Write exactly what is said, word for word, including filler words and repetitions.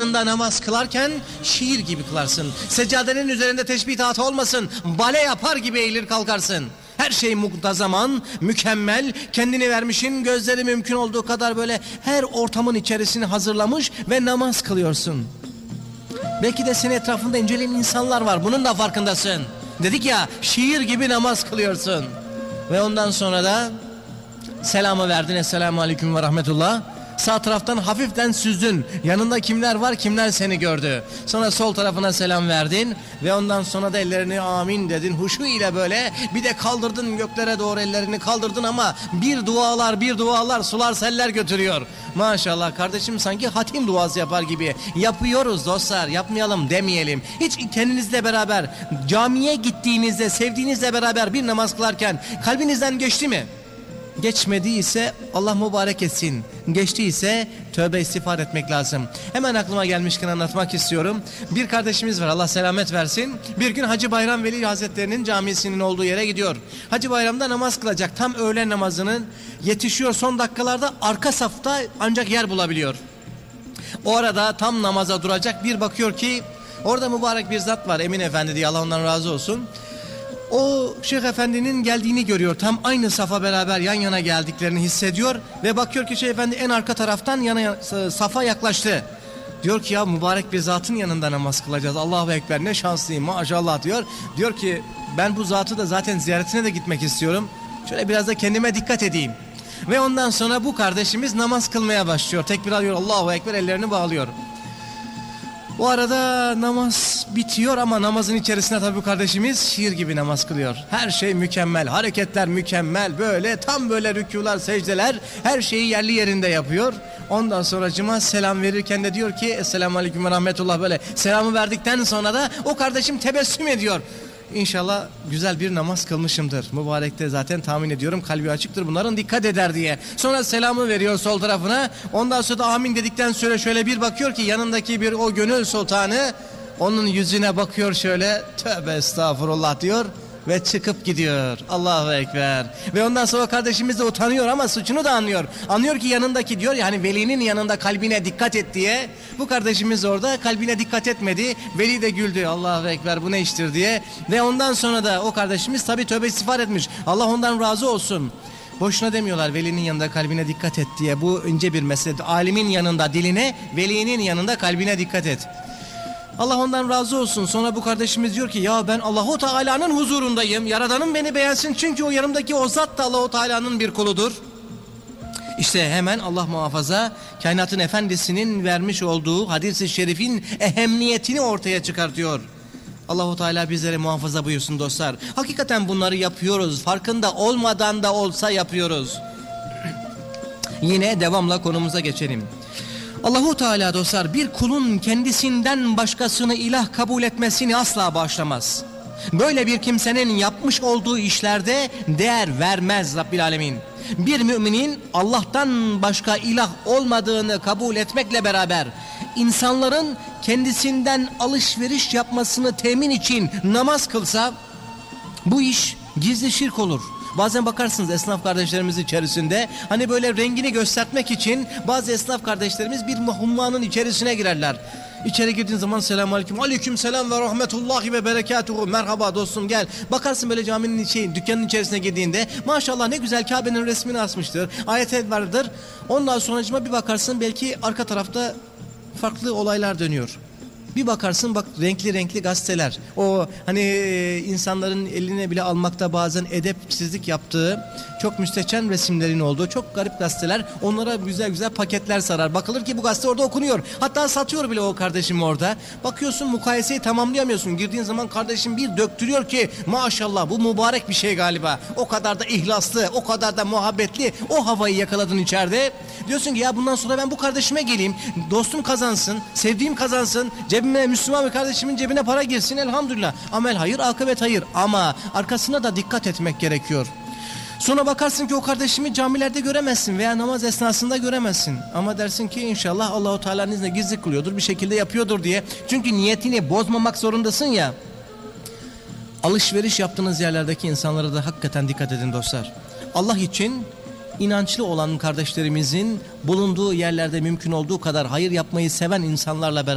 yanında namaz kılarken şiir gibi kılarsın. Seccadenin üzerinde tesbihat olmasın, bale yapar gibi eğilir kalkarsın. Her şey muntazaman, mükemmel, kendini vermişin, gözleri mümkün olduğu kadar böyle her ortamın içerisini hazırlamış ve namaz kılıyorsun. Belki de senin etrafında inceleyen insanlar var, bunun da farkındasın. Dedik ya, şiir gibi namaz kılıyorsun. Ve ondan sonra da selamı verdin, esselamu aleyküm ve rahmetullah. Sağ taraftan hafiften süzdün. Yanında kimler var, kimler seni gördü. Sonra sol tarafına selam verdin ve ondan sonra da ellerini amin dedin. Huşu ile böyle bir de kaldırdın, göklere doğru ellerini kaldırdın ama bir dualar bir dualar sular seller götürüyor. Maşallah kardeşim, sanki hatim duası yapar gibi. Yapıyoruz dostlar, yapmayalım demeyelim. Hiç kendinizle beraber camiye gittiğinizde, sevdiğinizle beraber bir namaz kılarken kalbinizden geçti mi? Geçmediyse Allah mübarek etsin. Geçtiyse tövbe istiğfar etmek lazım. Hemen aklıma gelmişken anlatmak istiyorum. Bir kardeşimiz var, Allah selamet versin. Bir gün Hacı Bayram Veli Hazretleri'nin camisinin olduğu yere gidiyor. Hacı Bayram'da namaz kılacak. Tam öğlen namazının yetişiyor, son dakikalarda arka safta ancak yer bulabiliyor. O arada tam namaza duracak, bir bakıyor ki orada mübarek bir zat var, Emin Efendi diye, Allah ondan razı olsun. O Şeyh Efendi'nin geldiğini görüyor. Tam aynı safa beraber yan yana geldiklerini hissediyor. Ve bakıyor ki Şeyh Efendi en arka taraftan yana, safa yaklaştı. Diyor ki ya mübarek bir zatın yanında namaz kılacağız. Allahu Ekber, ne şanslıyım maşallah diyor. Diyor ki ben bu zatı da zaten ziyaretine de gitmek istiyorum. Şöyle biraz da kendime dikkat edeyim. Ve ondan sonra bu kardeşimiz namaz kılmaya başlıyor. Tekbir alıyor, Allahu Ekber, ellerini bağlıyor. O arada namaz bitiyor ama namazın içerisinde tabii bu kardeşimiz şiir gibi namaz kılıyor. Her şey mükemmel, hareketler mükemmel, böyle tam böyle rükûlar, secdeler, her şeyi yerli yerinde yapıyor. Ondan sonra cuma selam verirken de diyor ki esselamu aleyküm ve rahmetullah, böyle selamı verdikten sonra da o kardeşim tebessüm ediyor. İnşallah güzel bir namaz kılmışımdır. Mübarek de zaten tahmin ediyorum kalbi açıktır, bunların dikkat eder diye. Sonra selamı veriyor sol tarafına. Ondan sonra da amin dedikten sonra şöyle bir bakıyor ki yanındaki bir o gönül sultanı onun yüzüne bakıyor, şöyle tövbe estağfurullah diyor ve çıkıp gidiyor. Allahu Ekber. Ve ondan sonra kardeşimiz de utanıyor ama suçunu da anlıyor. Anlıyor ki yanındaki diyor ya hani velinin yanında kalbine dikkat et diye. Bu kardeşimiz orada kalbine dikkat etmedi. Veli de güldü. Allahu Ekber, bu ne iştir diye. Ve ondan sonra da o kardeşimiz tabii tövbe istiğfar etmiş. Allah ondan razı olsun. Boşuna demiyorlar velinin yanında kalbine dikkat et diye. Bu ince bir mesele. Alimin yanında diline, velinin yanında kalbine dikkat et. Allah ondan razı olsun. Sonra bu kardeşimiz diyor ki ya ben Allahu Teala'nın huzurundayım. Yaradanım beni beğensin çünkü o yanımdaki o zat da Allahu Teala'nın bir kuludur. İşte hemen Allah muhafaza kainatın efendisinin vermiş olduğu hadis-i şerifin ehemmiyetini ortaya çıkartıyor. Allahu Teala bizlere muhafaza buyursun dostlar. Hakikaten bunları yapıyoruz. Farkında olmadan da olsa yapıyoruz. Yine devamla konumuza geçelim. Allahu Teala dostlar bir kulun kendisinden başkasını ilah kabul etmesini asla bağışlamaz. Böyle bir kimsenin yapmış olduğu işlerde değer vermez Rabbil Alemin. Bir müminin Allah'tan başka ilah olmadığını kabul etmekle beraber insanların kendisinden alışveriş yapmasını temin için namaz kılsa bu iş gizli şirk olur. Bazen bakarsınız esnaf kardeşlerimiz içerisinde hani böyle rengini göstermek için bazı esnaf kardeşlerimiz bir hummanın içerisine girerler. İçeri girdiğin zaman selamun aleyküm, aleyküm selam ve rahmetullahi ve berekatuhu, merhaba dostum gel. Bakarsın böyle caminin şey, dükkanın içerisine girdiğinde maşallah ne güzel Kabe'nin resmini asmıştır, ayet vardır. Ondan sonra bir bakarsın belki arka tarafta farklı olaylar dönüyor. Bir bakarsın bak renkli renkli gazeteler. O hani e, insanların eline bile almakta bazen edepsizlik yaptığı çok müstehcen resimlerin olduğu çok garip gazeteler. Onlara güzel güzel paketler sarar. Bakılır ki bu gazete orada okunuyor. Hatta satıyor bile o kardeşim orada. Bakıyorsun mukayeseyi tamamlayamıyorsun. Girdiğin zaman kardeşim bir döktürüyor ki maşallah bu mübarek bir şey galiba. O kadar da ihlaslı, o kadar da muhabbetli. O havayı yakaladın içeride. Diyorsun ki ya bundan sonra ben bu kardeşime geleyim. Dostum kazansın, sevdiğim kazansın. Cebime Müslüman bir kardeşimin cebine para girsin elhamdülillah. Amel hayır, akıbet hayır. Ama arkasına da dikkat etmek gerekiyor. Sonra bakarsın ki o kardeşimi camilerde göremezsin veya namaz esnasında göremezsin. Ama dersin ki inşallah Allahu Teala'nın izniyle gizli kılıyordur, bir şekilde yapıyordur diye. Çünkü niyetini bozmamak zorundasın ya. Alışveriş yaptığınız yerlerdeki insanlara da hakikaten dikkat edin dostlar. Allah için inançlı olan kardeşlerimizin bulunduğu yerlerde mümkün olduğu kadar hayır yapmayı seven insanlarla beraber